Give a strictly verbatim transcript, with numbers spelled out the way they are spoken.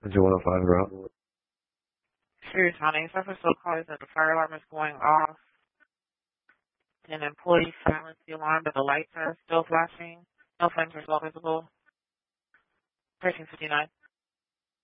Is it one oh five route? Sirius Honey, surface still calls that the fire alarm is going off. An employee silenced the alarm, but the lights are still flashing. No flames are still visible. Station fifty-nine.